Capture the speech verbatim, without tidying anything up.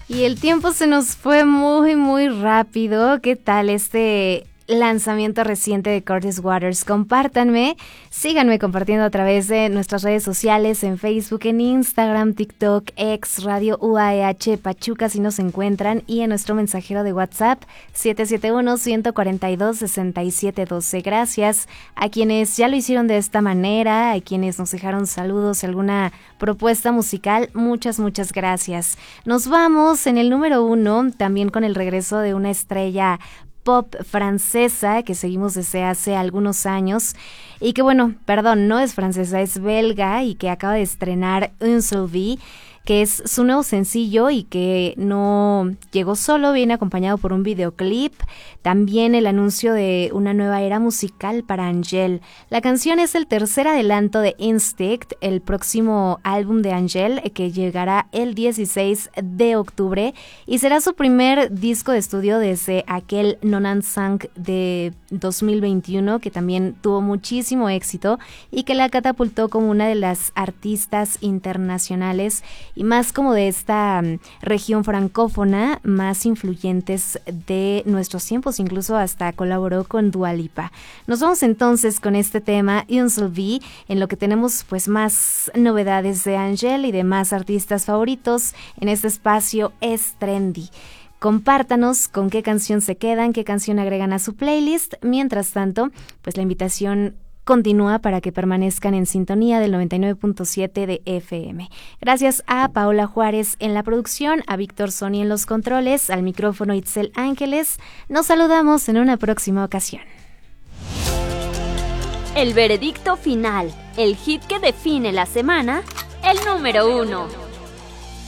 Y el tiempo se nos fue muy, muy rápido. ¿Qué tal este lanzamiento reciente de Curtis Waters? Compártanme, síganme compartiendo a través de nuestras redes sociales, en Facebook, en Instagram, TikTok, X, Radio U A E H Pachuca si nos encuentran, y en nuestro mensajero de WhatsApp siete siete uno, uno cuatro dos, seis siete uno dos. Gracias a quienes ya lo hicieron de esta manera, a quienes nos dejaron saludos y alguna propuesta musical, muchas, muchas gracias. Nos vamos en el número uno, también con el regreso de una estrella pop francesa que seguimos desde hace algunos años y que, bueno, perdón, no es francesa, es belga, y que acaba de estrenar Un Seul Vie, que es su nuevo sencillo y que no llegó solo, viene acompañado por un videoclip, también el anuncio de una nueva era musical para Angèle. La canción es el tercer adelanto de Instinct, el próximo álbum de Angèle, que llegará el dieciséis de octubre y será su primer disco de estudio desde aquel Nonanzang de dos mil veintiuno, que también tuvo muchísimo éxito y que la catapultó como una de las artistas internacionales y más como de esta um, región francófona más influyentes de nuestros tiempos, incluso hasta colaboró con Dua Lipa. Nos vamos entonces con este tema Un Seul Vie, en lo que tenemos pues más novedades de Angèle y de más artistas favoritos en este espacio Es Trendy. Compártanos con qué canción se quedan, qué canción agregan a su playlist. Mientras tanto, pues la invitación continúa para que permanezcan en sintonía del noventa y nueve punto siete de F M. Gracias a Paola Juárez en la producción, a Víctor Soni en los controles, al micrófono Itzel Ángeles. Nos saludamos en una próxima ocasión. El veredicto final, el hit que define la semana, el número uno.